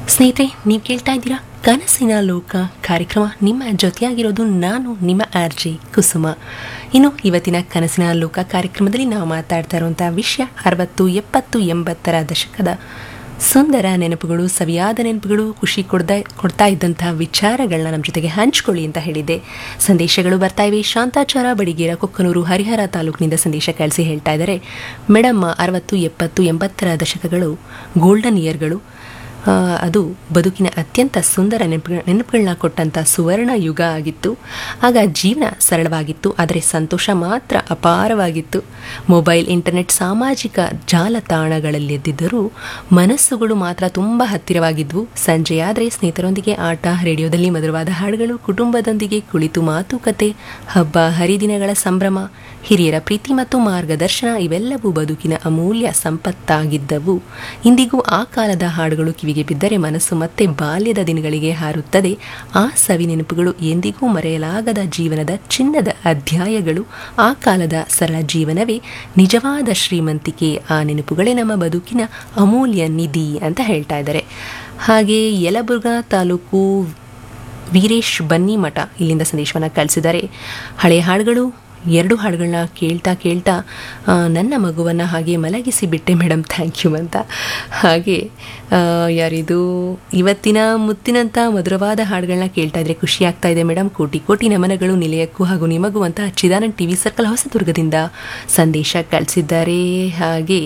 ಸ್ನೇಹಿತರೆ, ನೀವು ಕೇಳ್ತಾ ಇದ್ದೀರಾ ಕನಸಿನ ಲೋಕ ಕಾರ್ಯಕ್ರಮ. ನಿಮ್ಮ ಜೊತೆಯಾಗಿರೋದು ನಾನು ನಿಮ್ಮ ಆರ್ಜೆ ಕುಸುಮ. ಇನ್ನು ಇವತ್ತಿನ ಕನಸಿನ ಲೋಕ ಕಾರ್ಯಕ್ರಮದಲ್ಲಿ ನಾವು ಮಾತಾಡ್ತಾ ಇರುವಂಥ ವಿಷಯ 60, 70, 80ರ ದಶಕದ ಸುಂದರ ನೆನಪುಗಳು, ಸವಿಯಾದ ನೆನಪುಗಳು, ಖುಷಿ ಕೊಡ್ತಾ ಇದ್ದಂಥ ವಿಚಾರಗಳನ್ನ ನಮ್ಮ ಜೊತೆಗೆ ಹಂಚ್ಕೊಳ್ಳಿ ಅಂತ ಹೇಳಿದ್ದೆ. ಸಂದೇಶಗಳು ಬರ್ತಾ ಇವೆ. ಶಾಂತಾಚಾರ ಬಡಿಗೇರ, ಕೊಕ್ಕನೂರು, ಹರಿಹರ ತಾಲೂಕಿನಿಂದ ಸಂದೇಶ ಕಳಿಸಿ ಹೇಳ್ತಾ ಇದ್ದಾರೆ, ಮೇಡಮ್ 60, 70, 80ರ ದಶಕಗಳು ಗೋಲ್ಡನ್ ಇಯರ್ಗಳು. ಅದು ಬದುಕಿನ ಅತ್ಯಂತ ಸುಂದರ ನೆನಪುಗಳನ್ನ ಕೊಟ್ಟಂಥ ಸುವರ್ಣ ಯುಗ ಆಗಿತ್ತು. ಆಗ ಜೀವನ ಸರಳವಾಗಿತ್ತು, ಆದರೆ ಸಂತೋಷ ಮಾತ್ರ ಅಪಾರವಾಗಿತ್ತು. ಮೊಬೈಲ್, ಇಂಟರ್ನೆಟ್, ಸಾಮಾಜಿಕ ಜಾಲತಾಣಗಳಲ್ಲಿದ್ದರೂ ಮನಸ್ಸುಗಳು ಮಾತ್ರ ತುಂಬ ಹತ್ತಿರವಾಗಿದ್ವು. ಸಂಜೆಯಾದರೆ ಸ್ನೇಹಿತರೊಂದಿಗೆ ಆಟ, ರೇಡಿಯೋದಲ್ಲಿ ಮಧುರವಾದ ಹಾಡುಗಳು, ಕುಟುಂಬದೊಂದಿಗೆ ಕುಳಿತು ಮಾತುಕತೆ, ಹಬ್ಬ ಹರಿದಿನಗಳ ಸಂಭ್ರಮ, ಹಿರಿಯರ ಪ್ರೀತಿ ಮತ್ತು ಮಾರ್ಗದರ್ಶನ ಇವೆಲ್ಲವೂ ಬದುಕಿನ ಅಮೂಲ್ಯ ಸಂಪತ್ತಾಗಿದ್ದವು. ಇಂದಿಗೂ ಆ ಕಾಲದ ಹಾಡುಗಳು ಕಿವಿಗೆ ಬಿದ್ದರೆ ಮನಸ್ಸು ಮತ್ತೆ ಬಾಲ್ಯದ ದಿನಗಳಿಗೆ ಹಾರುತ್ತದೆ. ಆ ಸವಿ ನೆನಪುಗಳು ಎಂದಿಗೂ ಮರೆಯಲಾಗದ ಜೀವನದ ಚಿನ್ನದ ಅಧ್ಯಾಯಗಳು. ಆ ಕಾಲದ ಸರಳ ಜೀವನವೇ ನಿಜವಾದ ಶ್ರೀಮಂತಿಕೆ. ಆ ನೆನಪುಗಳೇ ನಮ್ಮ ಬದುಕಿನ ಅಮೂಲ್ಯ ನಿಧಿ ಅಂತ ಹೇಳ್ತಾ ಇದ್ದಾರೆ. ಹಾಗೆ ಯಲಬುರ್ಗಾ ತಾಲೂಕು ವೀರೇಶ್ ಬನ್ನಿಮಠ ಇಲ್ಲಿಂದ ಸಂದೇಶವನ್ನು ಕಳಿಸಿದ್ದಾರೆ. ಹಳೆಯ ಹಾಡುಗಳು, 2 ಹಾಡುಗಳನ್ನ ಕೇಳ್ತಾ ನನ್ನ ಮಗುವನ್ನು ಹಾಗೆ ಮಲಗಿಸಿ ಬಿಟ್ಟೆ ಮೇಡಮ್, ಥ್ಯಾಂಕ್ ಯು ಅಂತ. ಹಾಗೆ ಯಾರಿದು, ಇವತ್ತಿನ ಮುತ್ತಿನಂಥ ಮಧುರವಾದ ಹಾಡುಗಳನ್ನ ಕೇಳ್ತಾ ಇದ್ರೆ ಖುಷಿ ಆಗ್ತಾ ಇದೆ ಮೇಡಮ್. ಕೋಟಿ ಕೋಟಿ ನಮನಗಳು ನಿಲಯಕ್ಕೂ ಹಾಗೂ ನಿಮಗೂ ಅಂತ ಚಿದಾನಂದ್ ಟಿವಿ ಸರ್ಕಲ್ ಹೊಸದುರ್ಗದಿಂದ ಸಂದೇಶ ಕಳಿಸಿದ್ದಾರೆ. ಹಾಗೆ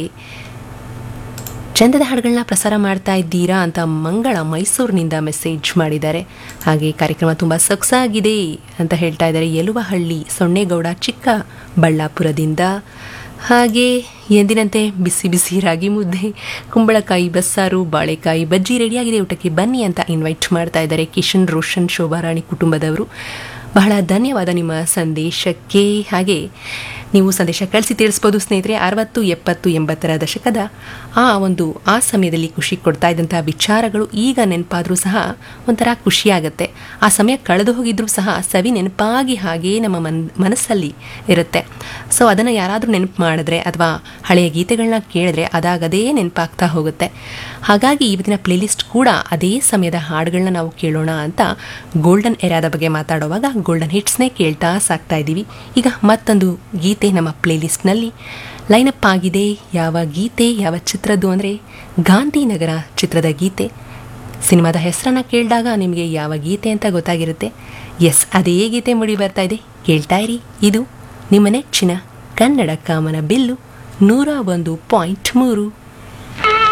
ಚಂದದ ಹಾಡುಗಳನ್ನ ಪ್ರಸಾರ ಮಾಡ್ತಾ ಇದ್ದೀರಾ ಅಂತ ಮಂಗಳ ಮೈಸೂರಿನಿಂದ ಮೆಸೇಜ್ ಮಾಡಿದ್ದಾರೆ. ಹಾಗೆ ಕಾರ್ಯಕ್ರಮ ತುಂಬ ಸೊಗಸಾಗಿದೆ ಅಂತ ಹೇಳ್ತಾ ಇದ್ದಾರೆ ಯಲುವಹಳ್ಳಿ ಸೊನ್ನೇಗೌಡ ಚಿಕ್ಕಬಳ್ಳಾಪುರದಿಂದ. ಹಾಗೆ ಎಂದಿನಂತೆ ಬಿಸಿ ಬಿಸಿ ರಾಗಿ ಮುದ್ದೆ, ಕುಂಬಳಕಾಯಿ ಬಸ್ಸಾರು, ಬಾಳೆಕಾಯಿ ಬಜ್ಜಿ ರೆಡಿಯಾಗಿದೆ, ಊಟಕ್ಕೆ ಬನ್ನಿ ಅಂತ ಇನ್ವೈಟ್ ಮಾಡ್ತಾ ಇದ್ದಾರೆ ಕಿಶನ್, ರೋಷನ್, ಶೋಭಾರಾಣಿ ಕುಟುಂಬದವರು. ಬಹಳ ಧನ್ಯವಾದ ನಿಮ್ಮ ಸಂದೇಶಕ್ಕೆ. ಹಾಗೆ ನೀವು ಸಂದೇಶ ಕಳಿಸಿ ತಿಳಿಸ್ಬೋದು ಸ್ನೇಹಿತರೆ. 60, 70, 80ರ ದಶಕದ ಆ ಸಮಯದಲ್ಲಿ ಖುಷಿ ಕೊಡ್ತಾ ಇದ್ದಂಥ ವಿಚಾರಗಳು ಈಗ ನೆನಪಾದರೂ ಸಹ ಒಂಥರ ಖುಷಿಯಾಗತ್ತೆ. ಆ ಸಮಯ ಕಳೆದು ಹೋಗಿದ್ರೂ ಸಹ ಸವಿ ನೆನಪಾಗಿ ಹಾಗೇ ನಮ್ಮ ಮನಸ್ಸಲ್ಲಿ ಇರುತ್ತೆ. ಸೊ ಅದನ್ನು ಯಾರಾದರೂ ನೆನಪು ಮಾಡಿದ್ರೆ ಅಥವಾ ಹಳೆಯ ಗೀತೆಗಳನ್ನ ಕೇಳಿದ್ರೆ ಅದಾಗದೇ ನೆನಪಾಗ್ತಾ ಹೋಗುತ್ತೆ. ಹಾಗಾಗಿ ಇವತ್ತಿನ ಪ್ಲೇಲಿಸ್ಟ್ ಕೂಡ ಅದೇ ಸಮಯದ ಹಾಡುಗಳನ್ನ ನಾವು ಕೇಳೋಣ ಅಂತ ಗೋಲ್ಡನ್ ಎರಾದ ಬಗ್ಗೆ ಮಾತಾಡುವಾಗ ಗೋಲ್ಡನ್ ಹಿಟ್ಸ್ನೇ ಕೇಳ್ತಾ ಸಾಕ್ತಾ ಇದ್ದೀವಿ. ಈಗ ಮತ್ತೊಂದು ಗೀತೆ ನಮ್ಮ ಪ್ಲೇಲಿಸ್ಟ್ನಲ್ಲಿ ಲೈನಪ್ ಆಗಿದೆ. ಯಾವ ಗೀತೆ, ಯಾವ ಚಿತ್ರದ್ದು ಅಂದರೆ ಗಾಂಧಿನಗರ ಚಿತ್ರದ ಗೀತೆ. ಸಿನಿಮಾದ ಹೆಸರನ್ನು ಕೇಳಿದಾಗ ನಿಮಗೆ ಯಾವ ಗೀತೆ ಅಂತ ಗೊತ್ತಾಗಿರುತ್ತೆ. ಎಸ್, ಅದೇ ಗೀತೆ ಮೂಡಿ ಬರ್ತಾ ಇದೆ, ಕೇಳ್ತಾ ಇರಿ. ಇದು ನಿಮ್ಮ ನೆಚ್ಚಿನ ಕನ್ನಡ ಕಾಮನ ಬಿಲ್ಲು 101.3